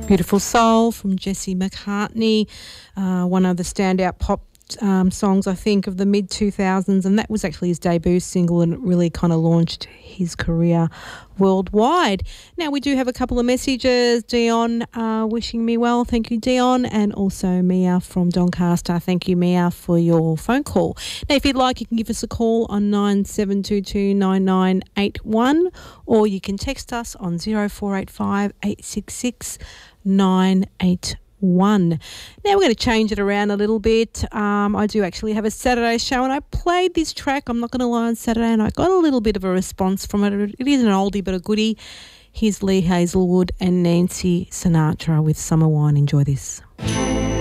Beautiful Soul from Jesse McCartney, one of the standout pop songs, I think, of the mid-2000s, and that was actually his debut single, and it really kind of launched his career worldwide. Now, we do have a couple of messages. Dion wishing me well. Thank you, Dion. And also Mia from Doncaster. Thank you, Mia, for your phone call. Now, if you'd like, you can give us a call on 9722 9981, or you can text us on 0485 866 981. Now we're going to change it around a little bit. I do actually have a Saturday show, and I played this track, I'm not going to lie, on Saturday, and I got a little bit of a response from it. It is an oldie but a goodie. Here's Lee Hazelwood and Nancy Sinatra with Summer Wine. Enjoy this.